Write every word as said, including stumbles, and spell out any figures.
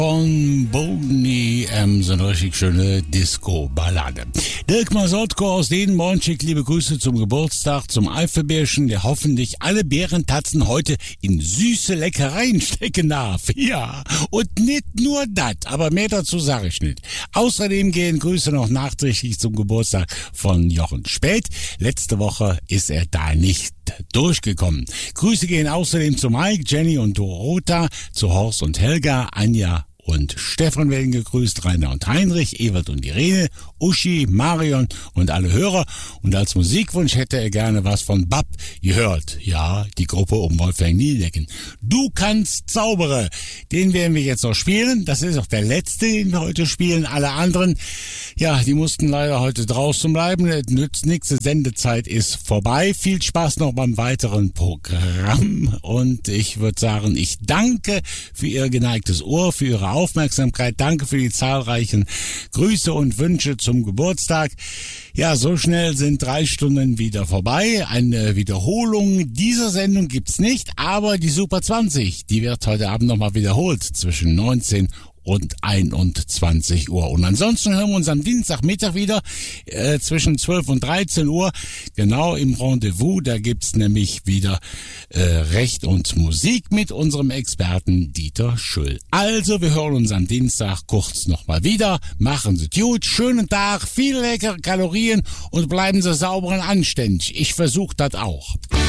Von Boney, ähm, so eine richtig schöne Disco-Ballade. Dirk Masotko aus Dänemark schickt liebe Grüße zum Geburtstag, zum Eifelbärchen, der hoffentlich alle Bärentatzen heute in süße Leckereien stecken darf. Ja, und nicht nur das, aber mehr dazu sage ich nicht. Außerdem gehen Grüße noch nachträglich zum Geburtstag von Jochen Späth. Letzte Woche ist er da nicht durchgekommen. Grüße gehen außerdem zu Mike, Jenny und Dorota, zu Horst und Helga, Anja und Stefan werden gegrüßt, Rainer und Heinrich, Ewald und Irene, Uschi, Marion und alle Hörer. Und als Musikwunsch hätte er gerne was von Bab gehört. Ja, die Gruppe um Wolfgang Niedecken. Du kannst zaubere. Den werden wir jetzt noch spielen. Das ist auch der letzte, den wir heute spielen. Alle anderen, ja, die mussten leider heute draußen bleiben. Das nützt nichts. Die Sendezeit ist vorbei. Viel Spaß noch beim weiteren Programm. Und ich würde sagen, ich danke für Ihr geneigtes Ohr, für Ihre Aufmerksamkeit. Danke für die zahlreichen Grüße und Wünsche zum Geburtstag. Ja, so schnell sind drei Stunden wieder vorbei. Eine Wiederholung dieser Sendung gibt's nicht, aber die Super zwanzig, die wird heute Abend nochmal wiederholt zwischen neunzehn und einundzwanzig Uhr. Und ansonsten hören wir uns am Dienstagmittag wieder äh, zwischen zwölf und dreizehn Uhr, genau im Rendezvous. Da gibt's nämlich wieder äh, Recht und Musik mit unserem Experten Dieter Schüll. Also, wir hören uns am Dienstag kurz nochmal wieder. Machen Sie gut, schönen Tag, viele leckere Kalorien und bleiben Sie sauber und anständig. Ich versuche das auch.